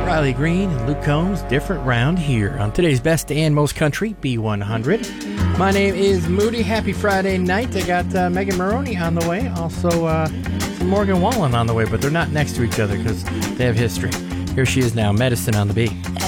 Riley Green and Luke Combs, different round here on today's Best and Most Country B100. My name is Moody. Happy Friday night. I got Megan Maroney on the way. Also, some Morgan Wallen on the way, but they're not next to each other because they have history. Here she is now, Medicine on the Bee.